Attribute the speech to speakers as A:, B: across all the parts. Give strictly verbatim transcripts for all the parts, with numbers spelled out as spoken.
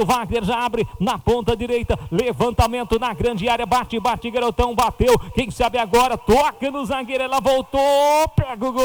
A: Wagner já abre na ponta direita, levantamento na grande área, bate, bate, garotão, bateu, quem sabe agora, toca no zagueiro, ela voltou, pega o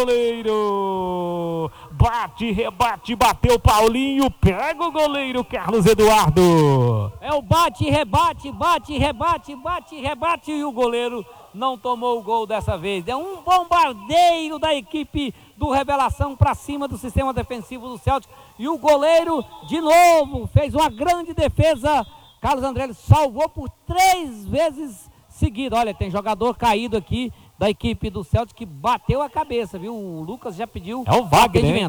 A: goleiro, bate, rebate, bateu Paulinho, pega o goleiro Carlos Eduardo.
B: É o bate, rebate, bate, rebate, bate, rebate e o goleiro não tomou o gol dessa vez. É um bombardeio da equipe do Revelação para cima do sistema defensivo do Celtic. E o goleiro, de novo, fez uma grande defesa. Carlos André salvou por três vezes seguidas. Olha, tem jogador caído aqui da equipe do Celtic que bateu a cabeça, viu? O Lucas já pediu
A: é o Wagner,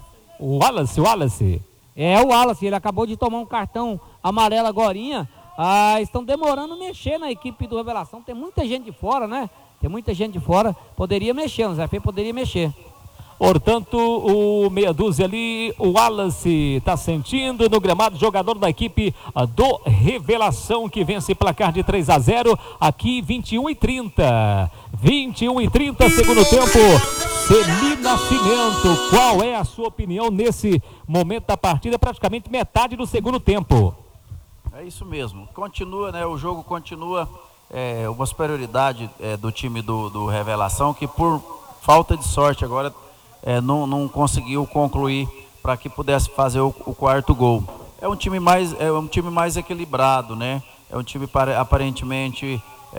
A: o Wallace, o Wallace.
B: É o Wallace, ele acabou de tomar um cartão amarelo agorinha. Ah, estão demorando a mexer na equipe do Revelação. Tem muita gente de fora, né? Tem muita gente de fora. Poderia mexer, o Zé Fê poderia mexer.
A: Portanto, o meia dúzia ali, o Wallace está sentindo no gramado, jogador da equipe do Revelação, que vence placar de três a zero, aqui vinte e um e trinta. vinte e um e trinta, segundo tempo. Celi Nascimento, qual é a sua opinião nesse momento da partida, praticamente metade do segundo tempo?
C: É isso mesmo, continua, né? O jogo continua, é, uma superioridade é, do time do, do Revelação, que por falta de sorte agora é, não, não conseguiu concluir para que pudesse fazer o, o quarto gol. É um time mais, é um time mais equilibrado, né? É um time aparentemente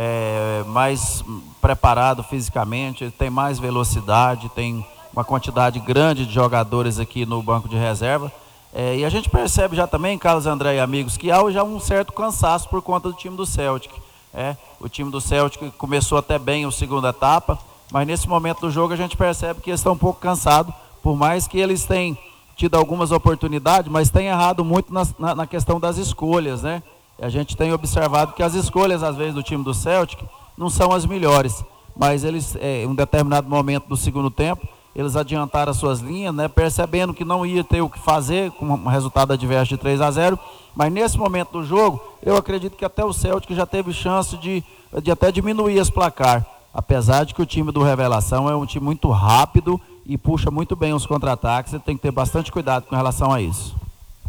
C: é, mais preparado fisicamente, tem mais velocidade, tem uma quantidade grande de jogadores aqui no banco de reserva. É, e a gente percebe já também, Carlos André e amigos, que há já um certo cansaço por conta do time do Celtic. É, o time do Celtic começou até bem a segunda etapa, mas nesse momento do jogo a gente percebe que eles estão um pouco cansados, por mais que eles tenham tido algumas oportunidades, mas têm errado muito na, na, na questão das escolhas, né? E a gente tem observado que as escolhas, às vezes, do time do Celtic não são as melhores, mas eles, é, em um determinado momento do segundo tempo, eles adiantaram as suas linhas, né, percebendo que não ia ter o que fazer com um resultado adverso de três a zero, mas nesse momento do jogo, eu acredito que até o Celtic já teve chance de, de até diminuir esse placar, apesar de que o time do Revelação é um time muito rápido e puxa muito bem os contra-ataques, você tem que ter bastante cuidado com relação a isso.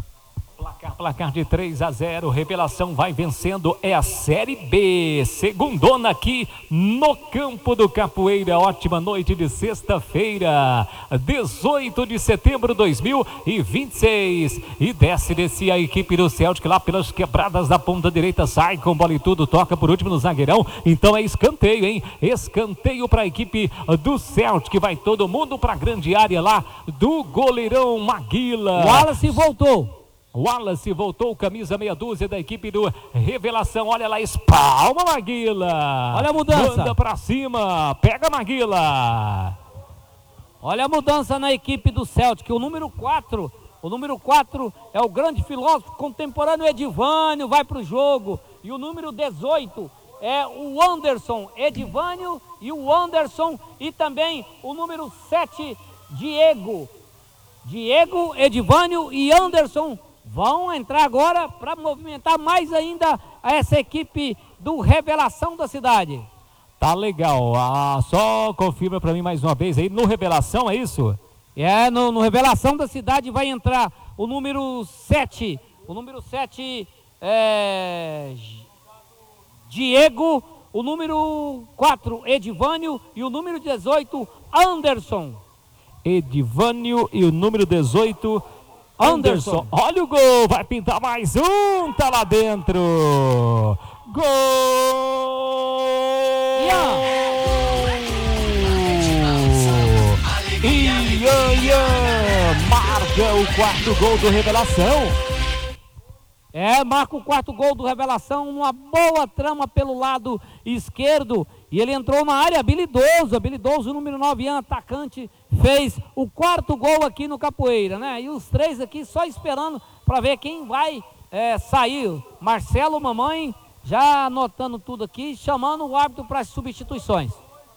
A: Placar, placar de três a zero, Revelação vai vencendo, é a Série B, segundona aqui no campo do Capoeira. Ótima noite de sexta-feira, dezoito de setembro de dois mil e vinte e seis, e desce, desce a equipe do Celtic lá pelas quebradas da ponta direita, sai com bola e tudo, toca por último no zagueirão, então é escanteio, hein? Escanteio para a equipe do Celtic, vai todo mundo para a grande área lá do goleirão Maguila.
B: O Wallace voltou.
A: Wallace voltou, camisa meia dúzia da equipe do Revelação. Olha lá, espalma Maguila.
B: Olha a mudança.
A: Manda pra cima, pega Maguila.
B: Olha a mudança na equipe do Celtic. O número quatro, o número quatro é o grande filósofo contemporâneo Edivânio, vai pro jogo. E o número dezoito é o Anderson, Edivânio e o Anderson. E também o número sete, Diego. Diego, Edivânio e Anderson vão entrar agora para movimentar mais ainda essa equipe do Revelação da cidade.
A: Tá legal, ah, só confirma para mim mais uma vez aí, no Revelação é isso?
B: É, no, no Revelação da cidade vai entrar o número sete, o número sete é Diego, o número quatro Edivânio e o número dezoito Anderson.
A: Edivânio e o número dezoito Anderson. Anderson. Olha o gol, vai pintar mais um, tá lá dentro. Gol!
B: Ian!
A: Ian, Ian marca o quarto gol do Revelação.
B: É, marca o quarto gol do Revelação, uma boa trama pelo lado esquerdo, e ele entrou na área, habilidoso, habilidoso, o número nove, Ian, atacante, fez o quarto gol aqui no Capoeira, né? E os três aqui só esperando para ver quem vai é, sair. Marcelo, mamãe, já anotando tudo aqui, chamando o árbitro para as substituições.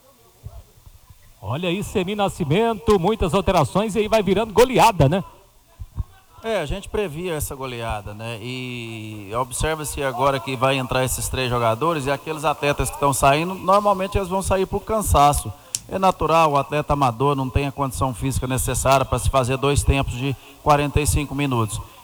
A: Olha aí, Celi Nascimento, muitas alterações e aí vai virando goleada, né?
C: É, a gente previa essa goleada, né? E observa-se agora que vai entrar esses três jogadores e aqueles atletas que estão saindo, normalmente eles vão sair por cansaço. É natural, o atleta amador não tem a condição física necessária para se fazer dois tempos de quarenta e cinco minutos.